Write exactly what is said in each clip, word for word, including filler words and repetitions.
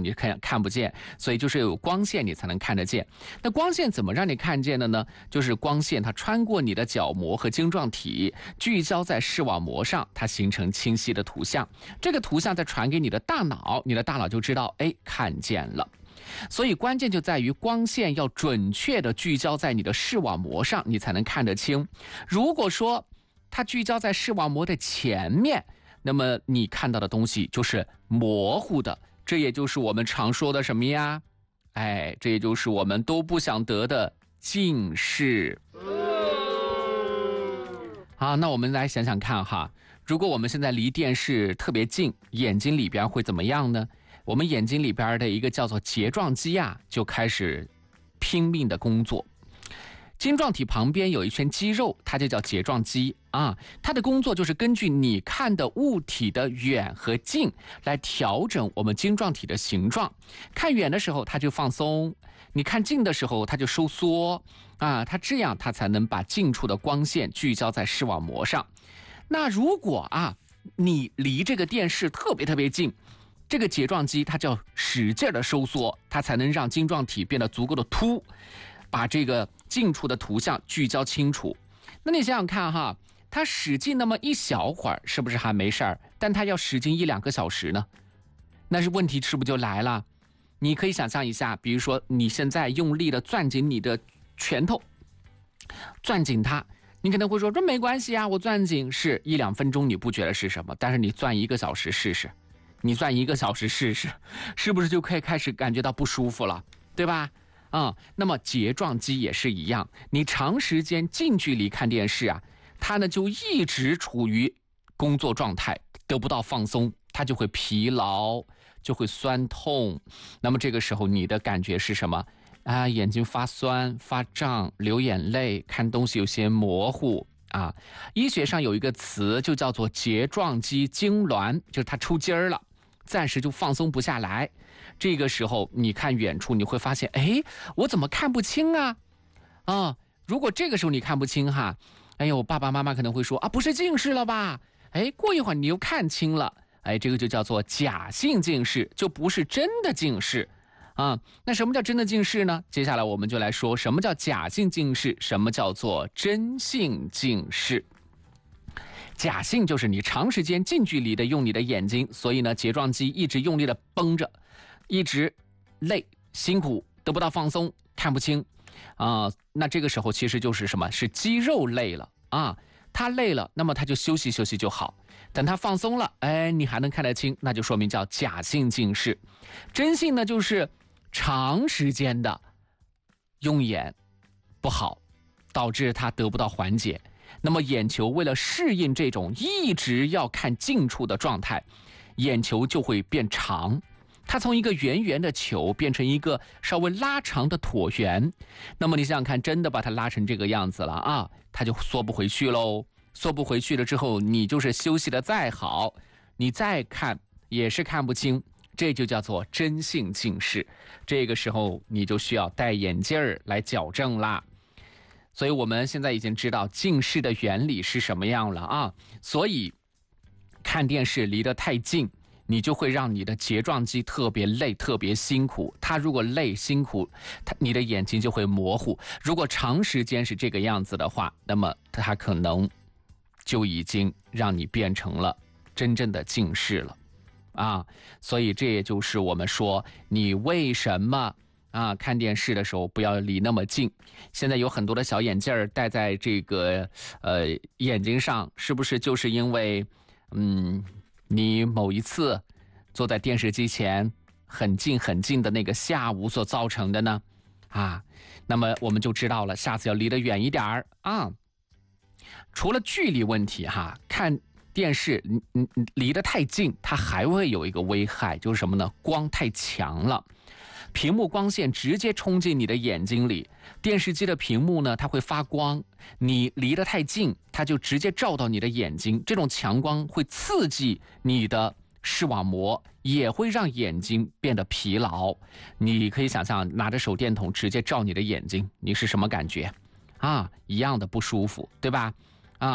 你看看不见，所以就是有光线你才能看得见。那光线怎么让你看见的呢？就是光线它穿过你的角膜和晶状体，聚焦在视网膜上，它形成清晰的图像。这个图像再传给你的大脑，你的大脑就知道，哎，看见了。所以关键就在于光线要准确的聚焦在你的视网膜上，你才能看得清。如果说它聚焦在视网膜的前面，那么你看到的东西就是模糊的，这也就是我们常说的什么呀？哎，这也就是我们都不想得的近视。好，那我们来想想看哈，如果我们现在离电视特别近，眼睛里边会怎么样呢？我们眼睛里边的一个叫做睫状肌啊，就开始拼命的工作。晶状体旁边有一圈肌肉，它就叫睫状肌啊。它的工作就是根据你看的物体的远和近来调整我们晶状体的形状。看远的时候它就放松，你看近的时候它就收缩啊。它这样它才能把近处的光线聚焦在视网膜上。那如果啊你离这个电视特别特别近，这个睫状肌它就要使劲的收缩，它才能让晶状体变得足够的凸，把这个近处的图像聚焦清楚。那你想想看哈，它使劲那么一小会儿是不是还没事儿？但它要使劲一两个小时呢，那是问题是不是就来了？你可以想象一下，比如说你现在用力的攥紧你的拳头，攥紧它，你可能会说这没关系啊，我攥紧是一两分钟你不觉得是什么，但是你攥一个小时试试，你攥一个小时试试，是不是就可以开始感觉到不舒服了，对吧？啊、嗯，那么睫状肌也是一样，你长时间近距离看电视啊，它呢就一直处于工作状态，得不到放松，它就会疲劳，就会酸痛。那么这个时候你的感觉是什么啊？眼睛发酸、发胀、流眼泪，看东西有些模糊啊。医学上有一个词就叫做睫状肌痉挛，就是它抽筋儿了。暂时就放松不下来，这个时候你看远处，你会发现，哎，我怎么看不清啊？啊，如果这个时候你看不清哈，哎呦，爸爸妈妈可能会说啊，不是近视了吧？哎，过一会儿你又看清了，哎，这个就叫做假性近视，就不是真的近视啊。那什么叫真的近视呢？接下来我们就来说什么叫假性近视，什么叫做真性近视。假性就是你长时间近距离的用你的眼睛，所以呢睫状肌一直用力的绷着，一直累辛苦，得不到放松，看不清啊、呃。那这个时候其实就是什么？是肌肉累了啊，它累了，那么它就休息休息就好。等它放松了，哎，你还能看得清，那就说明叫假性近视。真性呢，就是长时间的用眼不好，导致它得不到缓解。那么眼球为了适应这种一直要看近处的状态，眼球就会变长，它从一个圆圆的球变成一个稍微拉长的椭圆。那么你想想看，真的把它拉成这个样子了啊，它就缩不回去喽。缩不回去了之后，你就是休息的再好，你再看也是看不清，这就叫做真性近视。这个时候你就需要戴眼镜儿来矫正啦。所以我们现在已经知道近视的原理是什么样了啊！所以看电视离得太近，你就会让你的睫状肌特别累、特别辛苦。它如果累辛苦，它你的眼睛就会模糊。如果长时间是这个样子的话，那么它可能就已经让你变成了真正的近视了啊！所以这也就是我们说，你为什么啊，看电视的时候不要离那么近。现在有很多的小眼镜儿戴在这个呃眼睛上，是不是就是因为嗯你某一次坐在电视机前很近很近的那个下午所造成的呢？啊，那么我们就知道了，下次要离得远一点儿啊。除了距离问题哈，看电视你你离得太近，它还会有一个危害，就是什么呢？光太强了。屏幕光线直接冲进你的眼睛里，电视机的屏幕呢，它会发光，你离得太近，它就直接照到你的眼睛，这种强光会刺激你的视网膜，也会让眼睛变得疲劳。你可以想象拿着手电筒直接照你的眼睛，你是什么感觉啊？一样的不舒服，对吧？啊，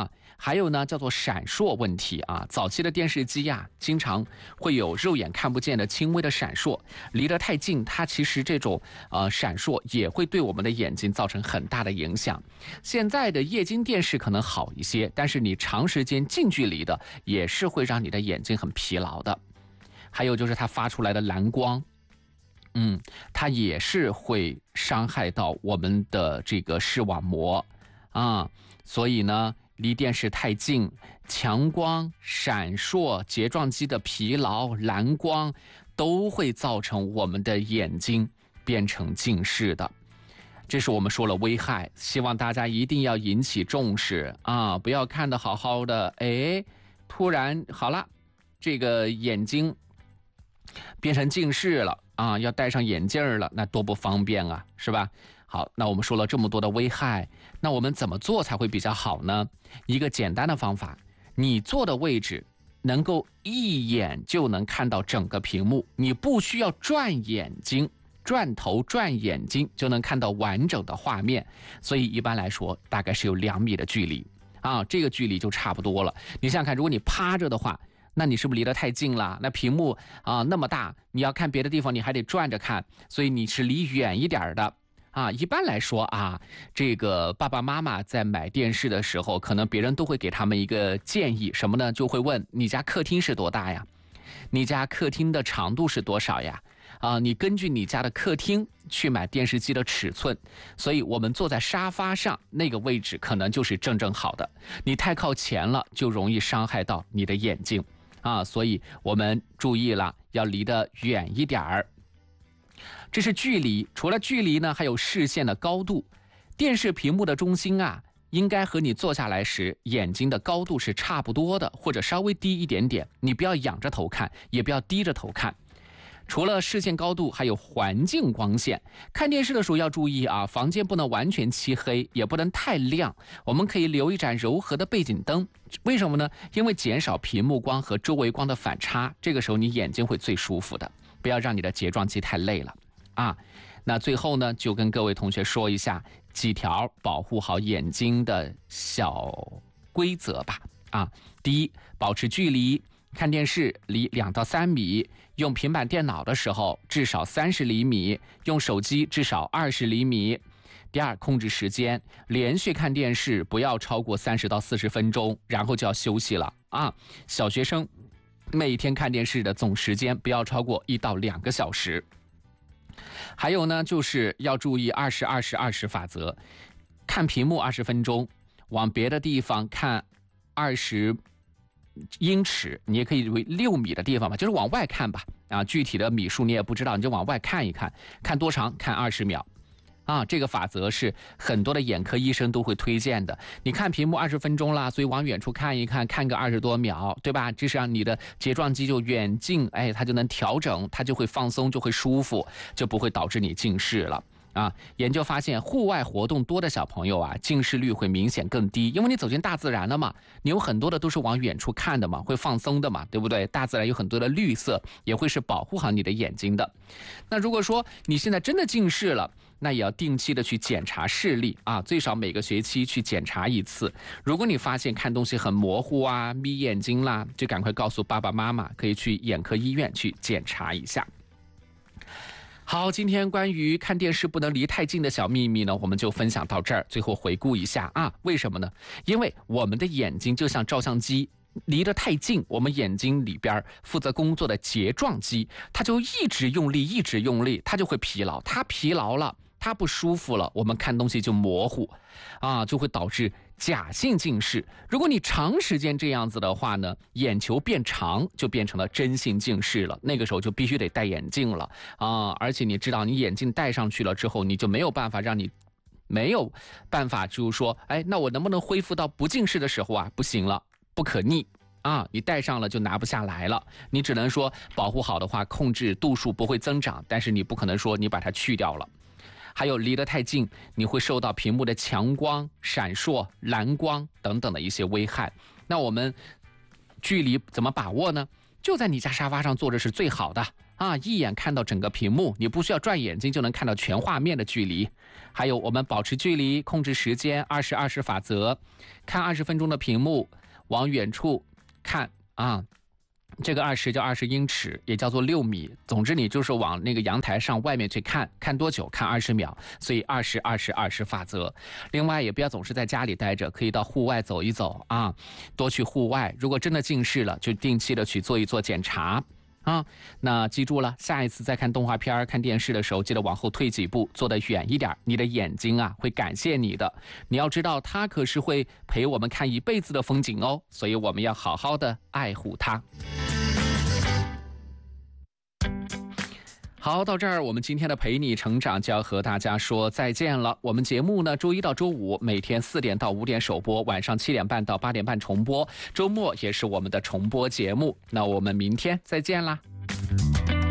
还有呢，叫做闪烁问题啊。早期的电视机呀、啊，经常会有肉眼看不见的轻微的闪烁，离得太近，它其实这种呃闪烁也会对我们的眼睛造成很大的影响。现在的液晶电视可能好一些，但是你长时间近距离的也是会让你的眼睛很疲劳的。还有就是它发出来的蓝光，嗯，它也是会伤害到我们的这个视网膜啊，所以呢。离电视太近，强光、闪烁、睫状肌的疲劳、蓝光，都会造成我们的眼睛变成近视的。这是我们说了危害，希望大家一定要引起重视啊！不要看得好好的，哎，突然好了，这个眼睛变成近视了啊，要戴上眼镜了，那多不方便啊，是吧？好，那我们说了这么多的危害，那我们怎么做才会比较好呢？一个简单的方法，你坐的位置能够一眼就能看到整个屏幕，你不需要转眼睛、转头、转眼睛就能看到完整的画面。所以一般来说，大概是有两米的距离啊，这个距离就差不多了。你想想看，如果你趴着的话，那你是不是离得太近了？那屏幕啊那么大，你要看别的地方，你还得转着看，所以你是离远一点的。啊，一般来说啊，这个爸爸妈妈在买电视的时候，可能别人都会给他们一个建议，什么呢？就会问你家客厅是多大呀？你家客厅的长度是多少呀？啊，你根据你家的客厅去买电视机的尺寸，所以我们坐在沙发上那个位置可能就是正正好的，你太靠前了就容易伤害到你的眼睛啊，所以我们注意了，要离得远一点儿。这是距离，除了距离呢，还有视线的高度。电视屏幕的中心啊，应该和你坐下来时眼睛的高度是差不多的，或者稍微低一点点。你不要仰着头看，也不要低着头看。除了视线高度，还有环境光线。看电视的时候要注意啊，房间不能完全漆黑，也不能太亮。我们可以留一盏柔和的背景灯，为什么呢？因为减少屏幕光和周围光的反差，这个时候你眼睛会最舒服的。不要让你的睫状肌太累了啊。那最后呢，就跟各位同学说一下几条保护好眼睛的小规则吧。啊，第一，保持距离，看电视离两到三米，用平板电脑的时候至少三十厘米，用手机至少二十厘米。第二，控制时间，连续看电视不要超过三十到四十分钟，然后就要休息了啊。小学生每天看电视的总时间不要超过一到两个小时。还有呢，就是要注意二十二十二十法则，看屏幕二十分钟，往别的地方看二十英尺，你也可以为六米的地方吧，就是往外看吧。啊，具体的米数你也不知道，你就往外看一看，看多长？看二十秒。啊，这个法则是很多的眼科医生都会推荐的。你看屏幕二十分钟了，所以往远处看一看，看个二十多秒，对吧？这是让你的睫状肌就远近，哎，它就能调整，它就会放松，就会舒服，就不会导致你近视了。啊，研究发现，户外活动多的小朋友啊，近视率会明显更低，因为你走进大自然了嘛，你有很多的都是往远处看的嘛，会放松的嘛，对不对？大自然有很多的绿色，也会是保护好你的眼睛的。那如果说你现在真的近视了，那也要定期的去检查视力啊，最少每个学期去检查一次。如果你发现看东西很模糊啊、眯眼睛啦，就赶快告诉爸爸妈妈，可以去眼科医院去检查一下。好，今天关于看电视不能离太近的小秘密呢，我们就分享到这儿。最后回顾一下啊，为什么呢？因为我们的眼睛就像照相机，离得太近，我们眼睛里边负责工作的睫状肌，它就一直用力，一直用力，它就会疲劳。它疲劳了，它不舒服了，我们看东西就模糊，啊，就会导致假性近视。如果你长时间这样子的话呢，眼球变长，就变成了真性近视了。那个时候就必须得戴眼镜了啊！而且你知道，你眼镜戴上去了之后，你就没有办法让你没有办法，就是说，哎，那我能不能恢复到不近视的时候啊？不行了，不可逆。啊，你戴上了就拿不下来了，你只能说保护好的话，控制度数不会增长，但是你不可能说你把它去掉了。还有离得太近，你会受到屏幕的强光、闪烁、蓝光等等的一些危害。那我们距离怎么把握呢？就在你家沙发上坐着是最好的啊，一眼看到整个屏幕，你不需要转眼睛就能看到全画面的距离。还有我们保持距离、控制时间，二十二十法则，看二十分钟的屏幕，往远处看啊。这个二十叫二十英尺，也叫做六米。总之，你就是往那个阳台上外面去看，看多久？看二十秒。所以二十二十二十法则。另外，也不要总是在家里待着，可以到户外走一走啊，多去户外。如果真的近视了，就定期的去做一做检查。啊，那记住了，下一次再看动画片、看电视的时候，记得往后退几步，坐得远一点，你的眼睛啊会感谢你的。你要知道，它可是会陪我们看一辈子的风景哦，所以我们要好好的爱护它。好，到这儿我们今天的陪你成长就要和大家说再见了。我们节目呢，周一到周五每天四点到五点首播，晚上七点半到八点半重播，周末也是我们的重播节目。那我们明天再见啦。